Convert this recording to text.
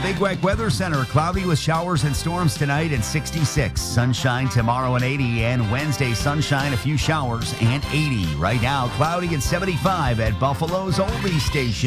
Big Weck Weather Center, cloudy with showers and storms tonight and 66. Sunshine tomorrow and 80. And Wednesday, sunshine, a few showers and 80. Right now, cloudy and 75 at Buffalo's Oldie Station.